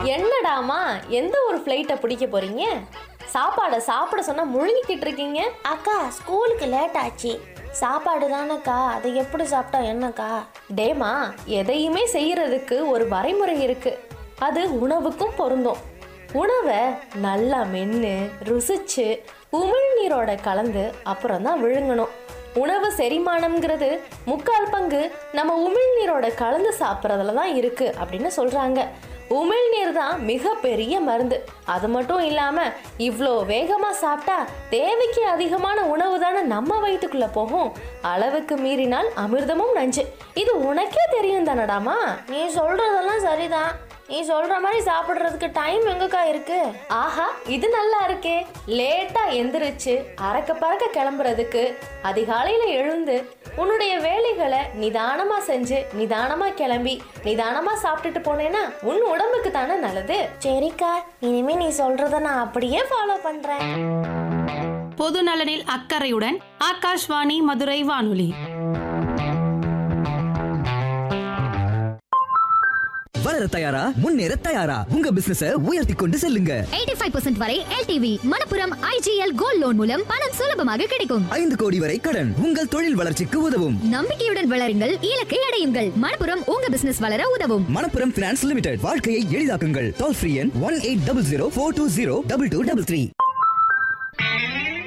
என்னடாமா எந்த ஒரு ஃப்ளைட்டை பிடிக்க போறீங்க? சாப்பாடை சாப்பிட சொன்னா முழுங்கிக்கிட்டு இருக்கீங்க. அக்கா ஸ்கூலுக்கு லேட் ஆச்சு. சாப்பாடு தானேக்கா, அதை எப்படி சாப்பிட்டா என்னக்கா? டேமா, எதையுமே செய்யறதுக்கு ஒரு வரைமுறை இருக்கு. அது உணவுக்கும் பொருந்தும். உணவை நல்லா மென்று ருசிச்சு உமிழ்நீரோட கலந்து அப்புறம் தான் விழுங்கணும். உணவு செரிமானம்ங்கிறது 3/4 பங்கு நம்ம உமிழ்நீரோட கலந்து சாப்பிட்றதுல தான் இருக்கு அப்படின்னு சொல்றாங்க. உமிழ்நீர் தான் மிகப்பெரிய மருந்து. அது மட்டும் இல்லாம இவ்வளோ வேகமா சாப்பிட்டா தேவைக்கு அதிகமான உணவு தானே நம்ம வயிற்றுக்குள்ள போகும். அளவுக்கு மீறினால் அமிர்தமும் நஞ்சு. இது உனக்கே தெரியும் தானடாமா? நீ சொல்றதெல்லாம் சரிதான். நீ சொல்ற மாதிரி சாப்பிடுறதுக்கு டைம் எங்கக்கா இருக்கு? ஆஹா, இது நல்லா இருக்கே. லேட்டா எந்திரிச்சு அறக்க பறக்க கிளம்புறதுக்கு அதிகாலையில எழுந்து உன்னுடைய வேலைகளை நிதானமா செஞ்சு நிதானமா கிளம்பி நிதானமா சாப்பிட்டுட்டு போனேன்னா உன் உடம்புக்கு தானே நல்லது. சரிக்கா, இனிமே நீ சொல்றத நான் அப்படியே ஃபாலோ பண்றேன். பொது நலனில் அக்கறையுடன் ஆகாஷ்வாணி மதுரை வானொலி. வளர தயாரா, முன்னேற தயாரா, உங்க பிசினஸை உயர்த்தி கொண்டு செல்லுங்க. 85% வரை LTV Manappuram IGL gold loan மூலம் பணம் சுலபமாக கிடைக்கும். 5 கோடி வரை கடன் உங்கள் தொழில் வளர்ச்சிக்கு உதவும். நம்பிக்கையுடன் வளருங்கள், இலக்கை அடையுங்கள். மணப்புரம் உங்க பிசினஸ் வளர உதவும். மணப்புரம் பினான்ஸ் லிமிடெட், வாழ்க்கையை எளிதாக்குங்கள். டோல் ஃப்ரீ எண் 1800 420 2233.